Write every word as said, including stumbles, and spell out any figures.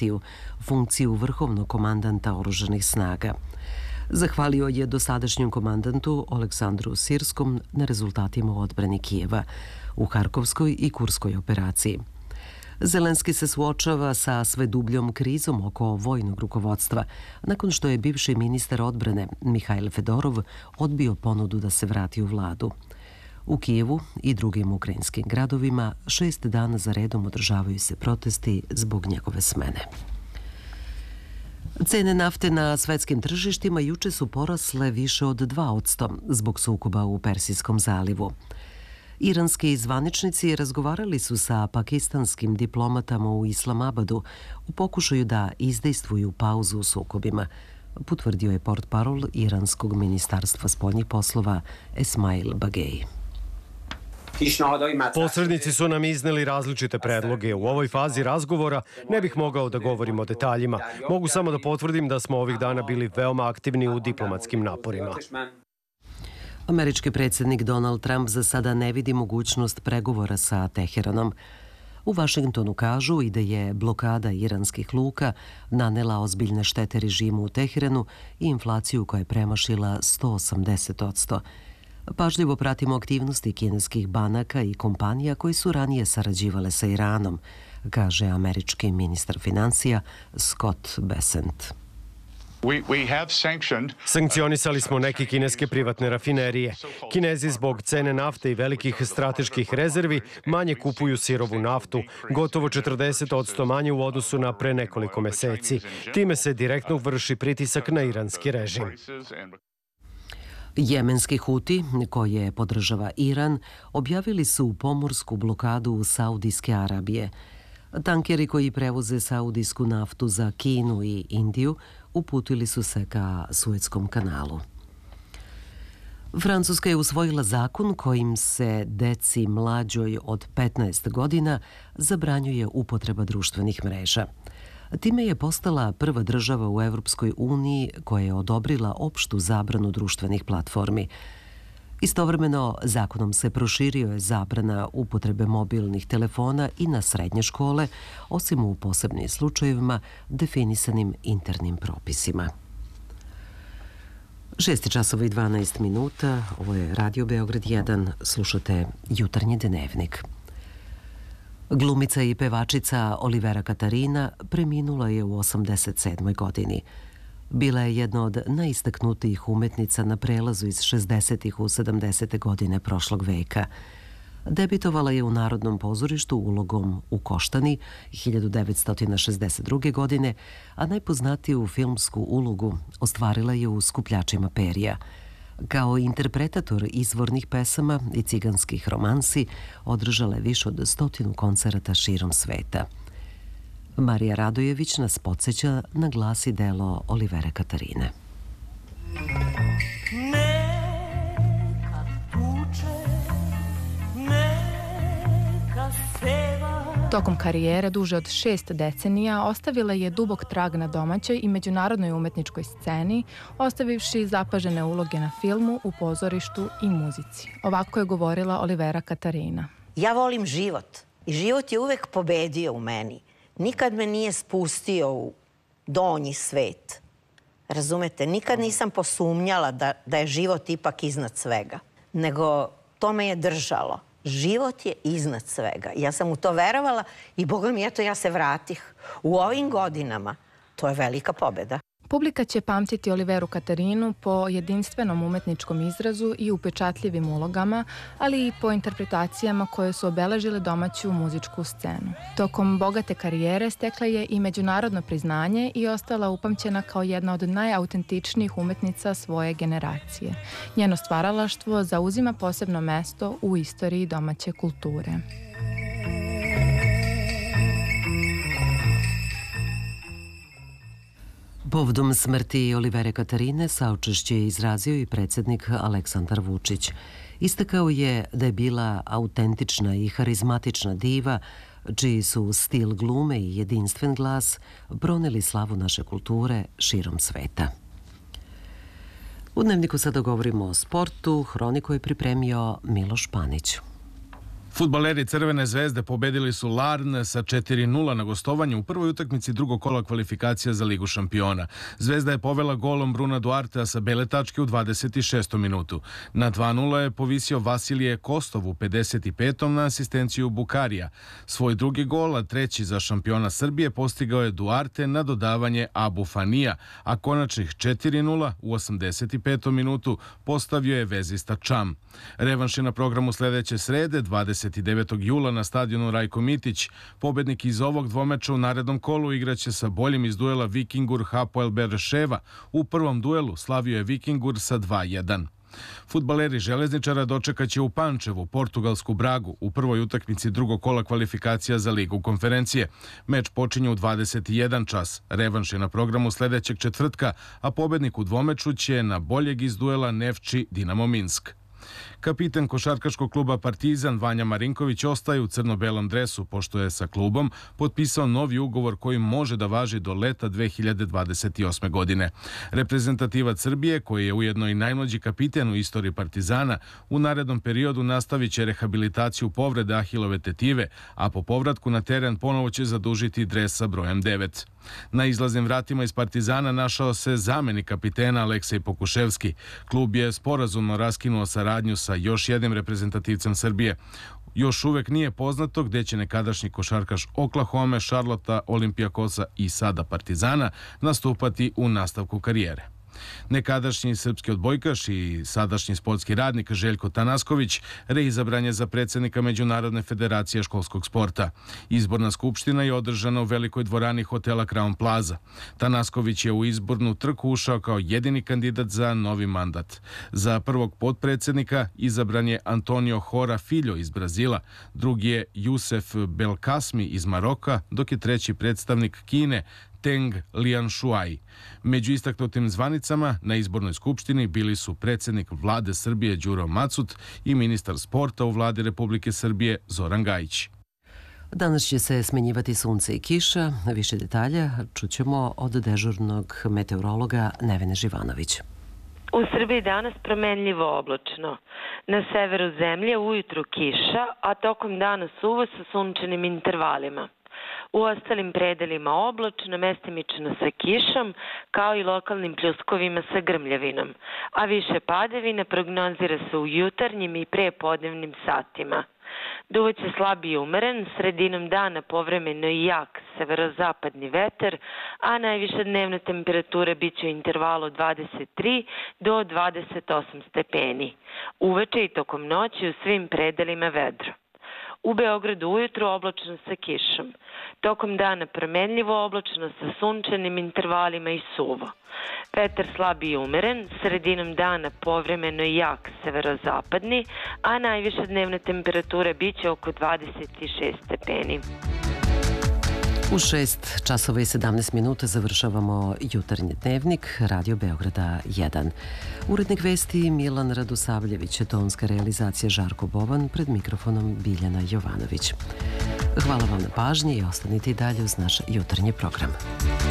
partiju, funkciju vrhovnog komandanta oružanih snaga. Zahvalio je dosadašnjem komandantu Aleksandru Sirskom na rezultatima u odbrani Kijeva u Harkovskoj i Kurskoj operaciji. Zelenski se suočava sa sve dubljom krizom oko vojnog rukovodstva, nakon što je bivši ministar odbrane Mihajl Fedorov odbio ponudu da se vrati u vladu. U Kijevu i drugim ukrajinskim gradovima šest dana za redom održavaju se protesti zbog njegove smene. Cene nafte na svetskim tržištima juče su porasle više od dva posto zbog sukoba u Persijskom zalivu. Iranski zvaničnici razgovarali su sa pakistanskim diplomatama u Islamabadu u pokušaju da izdejstvuju pauzu u sukobima, potvrdio je portparol Iranskog ministarstva spoljnih poslova Esmail Bagei. Posrednici su nam izneli različite predloge. U ovoj fazi razgovora ne bih mogao da govorim o detaljima. Mogu samo da potvrdim da smo ovih dana bili veoma aktivni u diplomatskim naporima. Američki predsjednik Donald Trump za sada ne vidi mogućnost pregovora sa Teheranom. U Vašingtonu kažu i da je blokada iranskih luka nanela ozbiljne štete režimu u Teheranu i inflaciju koja je premašila sto osamdeset posto. Pažljivo pratimo aktivnosti kineskih banaka i kompanija koji su ranije sarađivale sa Iranom, kaže američki ministar financija Scott Bessent. Sankcionisali smo neke kineske privatne rafinerije. Kinezi zbog cene nafte i velikih strateških rezervi manje kupuju sirovu naftu, gotovo četrdeset posto manje u odnosu na pre nekoliko meseci. Time se direktno vrši pritisak na iranski režim. Jemenski Huti, koje podržava Iran, objavili su pomorsku blokadu Saudijske Arabije. Tankeri koji prevoze saudijsku naftu za Kinu i Indiju uputili su se ka Suetskom kanalu. Francuska je usvojila zakon kojim se deci mlađoj od petnaest godina zabranjuje upotreba društvenih mreža. Time je postala prva država u Evropskoj uniji koja je odobrila opštu zabranu društvenih platformi. Istovremeno, zakonom se proširio je zabrana upotrebe mobilnih telefona i na srednje škole, osim u posebnim slučajevima definisanim internim propisima. šest časova i dvanaest minuta, ovo je Radio Beograd jedan, slušate Jutarnji dnevnik. Glumica i pevačica Olivera Katarina preminula je u osamdeset sedmoj godini. Bila je jedna od najistaknutijih umetnica na prelazu iz šezdesetih u sedamdesete godine prošlog veka. Debitovala je u Narodnom pozorištu ulogom u Koštani hiljadu devetsto šezdeset druge. godine, a najpoznatiju filmsku ulogu ostvarila je u Skupljačima perja. Kao interpretator izvornih pesama i ciganskih romansi održala je više od stotinu koncerata širom sveta. Marija Radojević nas podsjeća na glas i delo Olivere Katarine. Neka tuče, neka seva. Tokom karijere duže od šest decenija ostavila je dubok trag na domaćoj i međunarodnoj umetničkoj sceni, ostavivši zapažene uloge na filmu, u pozorištu i muzici. Ovako je govorila Olivera Katarina. Ja volim život i život je uvek pobedio u meni. Nikad me nije spustio u donji svet. Razumete? Nikad nisam posumnjala da, da je život ipak iznad svega. Nego to me je držalo. Život je iznad svega. Ja sam u to verovala i Boga mi, eto, ja se vratih. U ovim godinama to je velika pobeda. Publika će pamtiti Oliveru Katarinu po jedinstvenom umetničkom izrazu i upečatljivim ulogama, ali i po interpretacijama koje su obeležile domaću muzičku scenu. Tokom bogate karijere stekla je i međunarodno priznanje i ostala upamćena kao jedna od najautentičnijih umetnica svoje generacije. Njeno stvaralaštvo zauzima posebno mesto u istoriji domaće kulture. Povodom smrti Olivere Katarine saučešće je izrazio i predsjednik Aleksandar Vučić. Istakao je da je bila autentična i harizmatična diva, čiji su stil glume i jedinstven glas proneli slavu naše kulture širom sveta. U Dnevniku sada govorimo o sportu. Hroniku je pripremio Miloš Panić. Fudbaleri Crvene zvezde pobedili su Larn sa četiri nula na gostovanju u prvoj utakmici drugog kola kvalifikacija za Ligu šampiona. Zvezda je povela golom Bruna Duartea sa bele tačke u dvadeset šestom minutu. Na dva nula je povisio Vasilije Kostov u pedeset petom na asistenciju Bukarija. Svoj drugi gol, a treći za šampiona Srbije, postigao je Duarte na dodavanje Abu Fanija, a konačnih četiri nula u osamdeset petom minutu postavio je vezista Čam. Revanš je na programu sledeće srede, dvadeset devetog jula na stadionu Rajko Mitić. Pobednik iz ovog dvomeča u narednom kolu igraće sa boljim iz duela Vikingur Hapoel Bereševa. U prvom duelu slavio je Vikingur sa dva jedan. Fudbaleri Železničara dočekaće u Pančevu portugalsku Bragu u prvoj utakmici drugog kola kvalifikacija za Ligu konferencije. Meč počinje u dvadeset jedan čas. Revanš je na programu sledećeg četvrtka, a pobednik u dvomeču će na boljeg iz duela Nefči Dinamo Minsk. Kapitan košarkaškog kluba Partizan Vanja Marinković ostaje u crno-belom dresu, pošto je sa klubom potpisao novi ugovor koji može da važi do leta dve hiljade dvadeset osme. godine. Reprezentativac Srbije, koji je ujedno i najmlađi kapiten u istoriji Partizana, u narednom periodu nastavit će rehabilitaciju povrede Ahilove tetive, a po povratku na teren ponovo će zadužiti dres sa brojem devet. Na izlaznim vratima iz Partizana našao se zamenik kapitena Aleksej Pokuševski. Klub je sporazumno raskinuo saradnju sa još jednim reprezentativcem Srbije. Još uvek nije poznato gde će nekadašnji košarkaš Oklahome, Šarlota, Olimpijakosa i sada Partizana nastupati u nastavku karijere. Nekadašnji srpski odbojkaš i sadašnji sportski radnik Željko Tanasković reizabran je za predsjednika Međunarodne federacije školskog sporta. Izborna skupština je održana u velikoj dvorani hotela Crown Plaza. Tanasković je u izbornu trku ušao kao jedini kandidat za novi mandat. Za prvog potpredsjednika izabran je Antonio Hora Filho iz Brazila, drugi je Jusef Belkasmi iz Maroka, dok je treći predstavnik Kine Teng Lianshuai. Među istaknutim zvanicama na izbornoj skupštini bili su predsjednik vlade Srbije Đuro Macut i ministar sporta u vladi Republike Srbije Zoran Gajić. Danas će se smenjivati sunce i kiša. Više detalja čućemo od dežurnog meteorologa Nevene Živanović. U Srbiji danas promenljivo oblačno. Na severu zemlje ujutru kiša, a tokom dana suvo sa sunčanim intervalima. U ostalim predelima oblačno, mestimično sa kišom, kao i lokalnim pljuskovima sa grmljavinom, a više padavina prognozira se u jutarnjim i prepodnevnim satima. Duvaće slab i umeren, sredinom dana povremeno i jak severozapadni vetar, a najviša dnevna temperatura biće u intervalu dvadeset tri do dvadeset osam stepeni. Uveče i tokom noći u svim predelima vedro. U Beogradu ujutru oblačno sa kišom. Tokom dana promenljivo oblačno sa sunčanim intervalima i suvo. Vetar slab i umeren, sredinom dana povremeno i jak severozapadni, a najviša dnevna temperatura biće oko dvadeset šest stepeni. U šest časova i sedamnaest minuta završavamo jutarnji dnevnik Radio Beograda jedan. Urednik vesti Milan Radosavljević, tonska realizacija Žarko Bovan, pred mikrofonom Biljana Jovanović. Hvala vam na pažnji i ostanite i dalje uz naš jutarnji program.